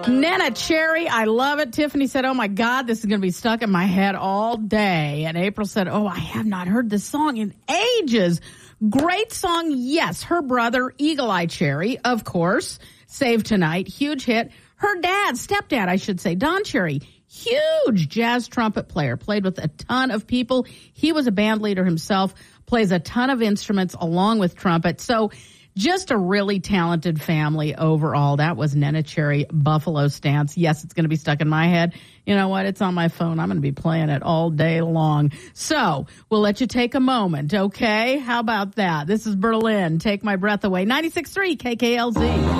Nana Cherry, I love it. Tiffany said, oh, my God, this is going to be stuck in my head all day. And April said, oh, I have not heard this song in ages. Great song, yes. Her brother, Eagle Eye Cherry, of course, Save Tonight, huge hit. Her dad, stepdad, I should say, Don Cherry, huge jazz trumpet player, played with a ton of people. He was a band leader himself, plays a ton of instruments along with trumpet. So just a really talented family overall. That was Nana Cherry, Buffalo Stance. Yes, it's going to be stuck in my head. You know what? It's on my phone. I'm going to be playing it all day long. So we'll let you take a moment, okay? How about that? This is Berlin. Take My Breath Away. 96.3 KKLZ.